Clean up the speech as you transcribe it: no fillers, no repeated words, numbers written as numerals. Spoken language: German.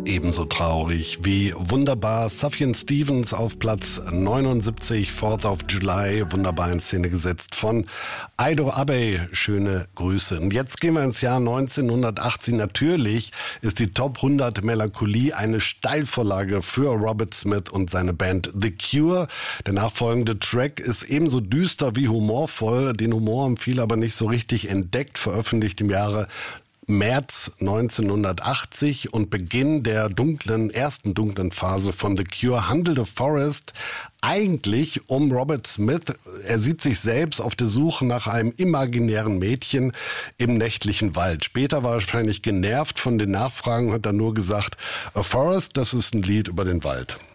Ebenso traurig wie wunderbar Sufjan Stevens auf Platz 79, 4th of July, wunderbar in Szene gesetzt von Aido Abe. Schöne Grüße. Und jetzt gehen wir ins Jahr 1980. Natürlich ist die Top 100 Melancholie eine Steilvorlage für Robert Smith und seine Band The Cure. Der nachfolgende Track ist ebenso düster wie humorvoll. Den Humor haben viele aber nicht so richtig entdeckt, veröffentlicht im Jahre März 1980 und Beginn der ersten dunklen Phase von The Cure handelte Forest eigentlich um Robert Smith. Er sieht sich selbst auf der Suche nach einem imaginären Mädchen im nächtlichen Wald. Später war er wahrscheinlich genervt von den Nachfragen und hat dann nur gesagt, Forest, das ist ein Lied über den Wald.